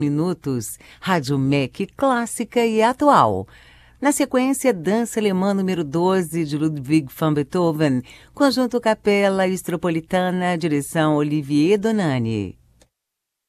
minutos, Rádio MEC clássica e atual. Na sequência, Dança Alemã número 12 de Ludwig van Beethoven, conjunto Capela Estropolitana, direção Olivier Donani.